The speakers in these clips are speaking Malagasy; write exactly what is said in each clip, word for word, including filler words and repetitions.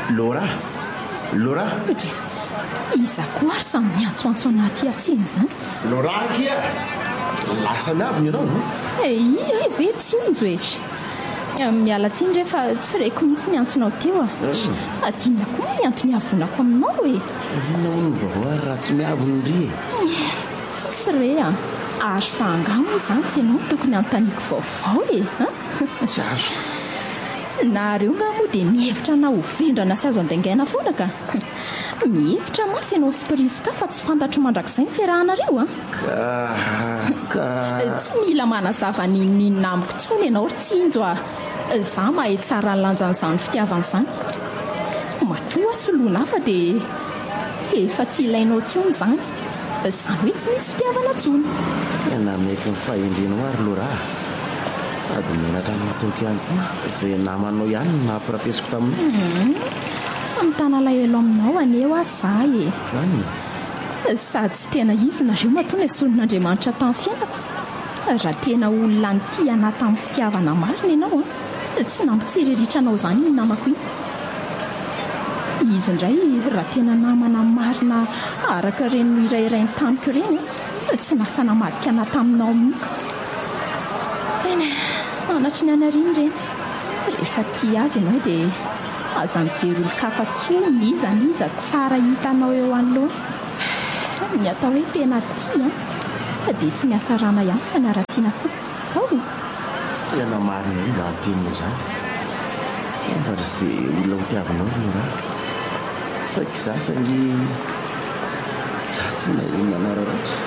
Laura, Laura. Iza koa ary samy miantsoantso anaty atsiny izany. Laura kia, lasa miaviny ianao. E ve tsinjo e. Miala tsiny rehefa tsy reko mihitsy niantsonao teo a. Sady inona koa niantony avonako aminao e. Inona hono ny vaovao ary raha tsy miaviny ry e. Tsisy re a. Azo fahangamo izany tsy ianao tokony anontaniko vaovao e. Tsy azo. Nareo nga moa dia mihevitra na ho vendrana sy azo andaingaina foana ka. Mihevitra mantsy ianao sy Priska fa tsy fantatro mandrakizay ny fiarahanareo a. Ka tsy mila manazava ninninina amiko tsony ianao ry tsinjo a. Za mahay tsara ny lanjan'izany fitiavan'izany. Matoa soloana hafa dia efa tsy ilainao tsony izany. Izany hoe tsy misy fitiavana tsony. Tena mety ny fahendrenao ary Laura. Sady menatra natoky ihany koa izay namanao ihany no nampirafesiko taminao. Tsy mitana lahelo aminao aneo aho zaho e. Any? Sady tsy tena izy nareo matoa ny solon'Andriamanitra tamin'ny fiainako. Raha tena olona nity anaty amin'ny fitiavana marina ianao a, tsy nampitsiriritra anao izany ny namako iny. Izy indray raha tena namana marina araka ireny no irairay ny taniko ireny, tsy nasa namadika ana taminao mihitsy. Eny, anatry ny anariny ireny. Rehefa tia azy ianao dia aza mijery olon-kafa tsony iza niza tsara hitanao eo anoloana. Ny atao hoe tena tia dia tsy mihatsarana ihany fa ny aratsiana koa. Ao. Tena marina izy antenino izany. Fantatra izay olona ho tiavinao Laura. Saika za sangy za tsy nahinana anararaotra.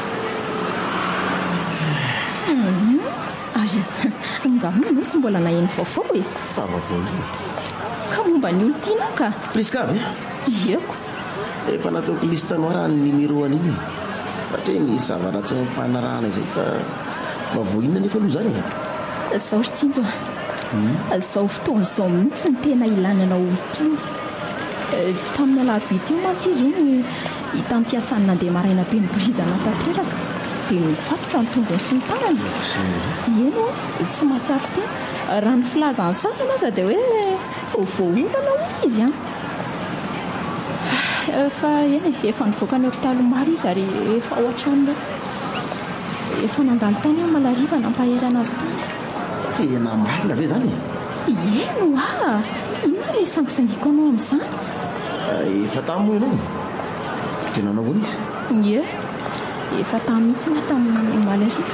Ary angamba ianao tsy mbola naheno vaovao e. Fa vaovao iny. Ka momba ny olon-tianao ka. Priska ve? Ieko. Efa nataoko listanao raha ny nimeroany iny. Satria ny zavatra tsy mifanarahana izay fa vaovao inona nefa aloha izany e. Izao ry tsinjo a. Izao fotoana izao mihitsy ny tena ilananao olon-tiana. Tamin'ny alarobia teo mantsy izy no hita ampiasany nandeha maraina be ny bridana tanteraka. Dia nifatotra ny tongony sy ny tanany. Eno tsy mahatsiaro tena. Raha ny filazany sasany aza dia hoe voaolana izy a. Efa eny efa nivoaka ny hopitalo maro izy ary efa ao an-tranony. Efa nandalo tany amin'ny malariva nampaherana azy tany. Tena marina ve izany? Eno a. Inona ilay sangisangiako anao amin'izany? Efa tamin'ny moa ianao. Tena nanao hoana izy? Ie. Efa tamin'ny mihitsy na tamin'ny malariva.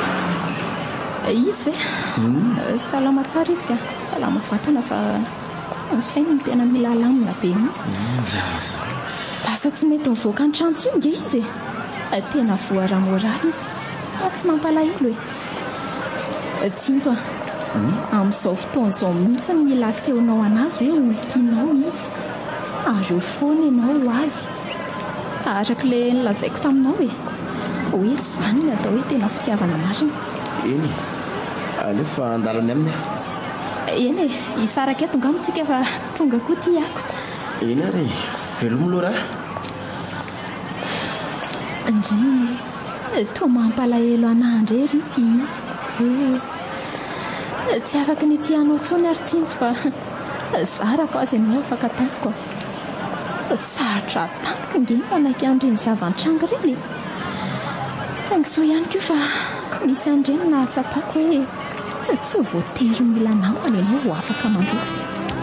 Izy ve? Salama tsara izy ka. Salama vatana fa ny sainy tena mila lamina be mihitsy. Zaza. Lasa tsy mety mivoaka ny trano intsony nge izy e. Tena voara-moraly izy. Tsy mampalahelo e. Tsinjo a. Amin'izao fotoana izao mihitsy ny mila asehonao anazy hoe olon-tianao izy. Ary eo foana ianao azy. Araka ilay nolazaiko taminao e. Hoe izany ny atao hoe tena fitiavana marina. Eny. Aleo fa andalany aminy. Eny e, hisaraka eto ngamba tsika fa tonga koa tiako. Eny ary, velomo Laura. Ndry, toa mampalahelo anahy indray ry ity izy. Tsy afaka ny tianao tsony ary tsinjo fa zarako azy ianao afaka taniko. Sahatra taniko nge manaiky an'ireny zavan-tranga ireny. Saingy so ihany koa fa nisy an'ireny nahatsapako hoe tsy voatery mila namana ianao ho afaka mandroso.